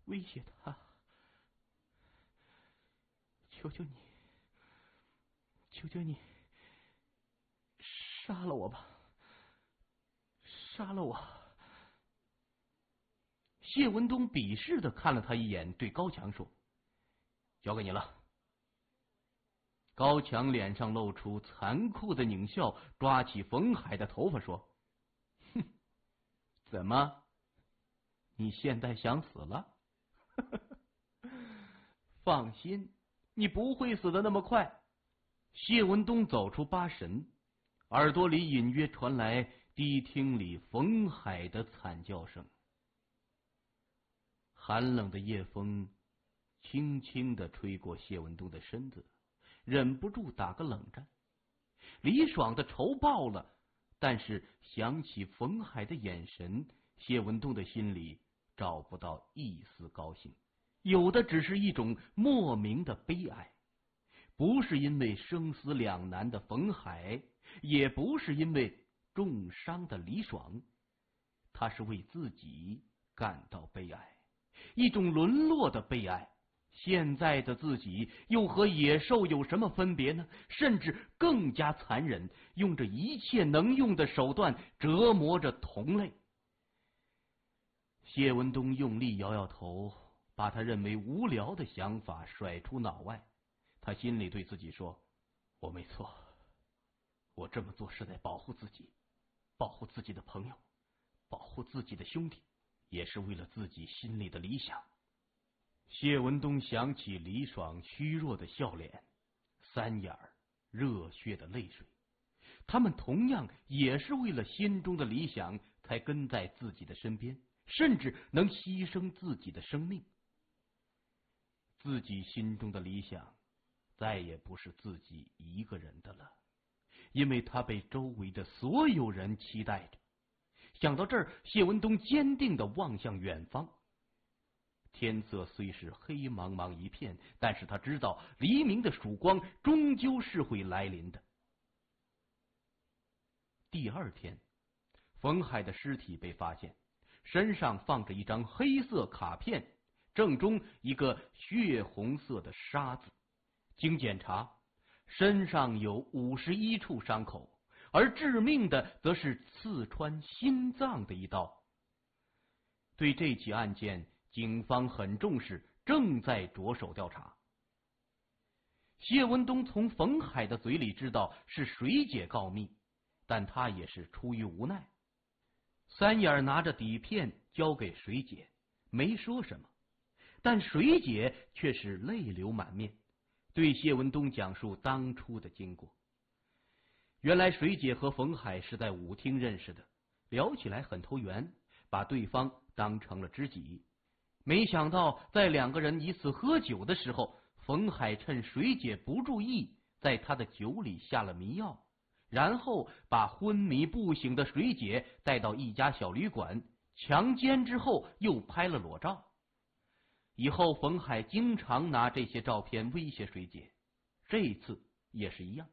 威胁他，求求你，求求你，杀了我吧，杀了我！谢文东鄙视的看了他一眼，对高强说：“交给你了。”高强脸上露出残酷的狞笑，抓起冯海的头发说：“哼，怎么？你现在想死了？放心，你不会死的那么快。”谢文东走出八神，耳朵里隐约传来低厅里冯海的惨叫声。寒冷的夜风轻轻地吹过谢文东的身子，忍不住打个冷战。李爽的仇报了，但是想起冯海的眼神，谢文东的心里找不到一丝高兴，有的只是一种莫名的悲哀。不是因为生死两难的冯海，也不是因为重伤的李爽，他是为自己感到悲哀，一种沦落的悲哀。现在的自己又和野兽有什么分别呢？甚至更加残忍，用着一切能用的手段折磨着同类。谢文东用力摇摇头，把他认为无聊的想法甩出脑外。他心里对自己说：“我没错，我这么做是在保护自己，保护自己的朋友，保护自己的兄弟，也是为了自己心里的理想。”谢文东想起李爽虚弱的笑脸，三眼热血的泪水，他们同样也是为了心中的理想才跟在自己的身边，甚至能牺牲自己的生命。自己心中的理想再也不是自己一个人的了，因为他被周围的所有人期待着。想到这儿，谢文东坚定地望向远方。天色虽是黑茫茫一片，但是他知道黎明的曙光终究是会来临的。第二天，冯海的尸体被发现，身上放着一张黑色卡片，正中一个血红色的沙字。经检查，身上有51处伤口，而致命的则是刺穿心脏的一刀。对这起案件，警方很重视，正在着手调查。谢文东从冯海的嘴里知道是水姐告密，但他也是出于无奈。三眼拿着底片交给水姐，没说什么，但水姐却是泪流满面，对谢文东讲述当初的经过。原来水姐和冯海是在舞厅认识的，聊起来很投缘，把对方当成了知己。没想到在两个人一次喝酒的时候，冯海趁水姐不注意，在他的酒里下了迷药，然后把昏迷不醒的水姐带到一家小旅馆强奸之后，又拍了裸照。以后冯海经常拿这些照片威胁水姐，这一次也是一样。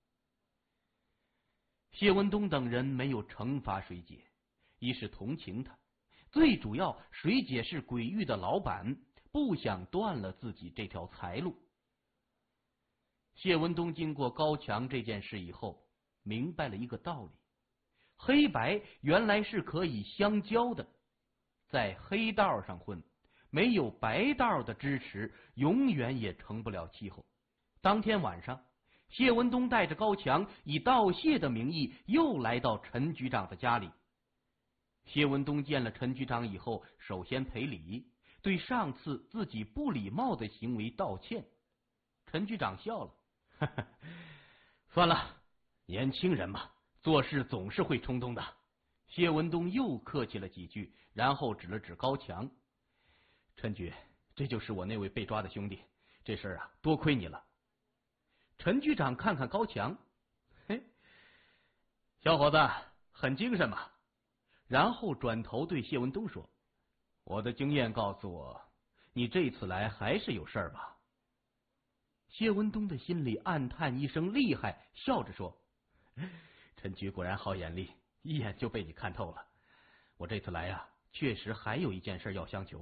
谢文东等人没有惩罚水姐，一是同情她，最主要水姐是鬼域的老板，不想断了自己这条财路。谢文东经过高强这件事以后，明白了一个道理：黑白原来是可以相交的，在黑道上混，没有白道的支持，永远也成不了气候。当天晚上，谢文东带着高强以道谢的名义又来到陈局长的家里。谢文东见了陈局长以后，首先赔礼，对上次自己不礼貌的行为道歉。陈局长笑了，呵呵，算了，年轻人嘛，做事总是会冲动的。谢文东又客气了几句，然后指了指高强：“陈局，这就是我那位被抓的兄弟，这事啊，多亏你了。”陈局长看看高强，嘿，小伙子很精神嘛。然后转头对谢文东说：“我的经验告诉我，你这次来还是有事儿吧？”谢文东的心里暗叹一声厉害，笑着说：“陈局果然好眼力，一眼就被你看透了。我这次来啊，确实还有一件事要相求。”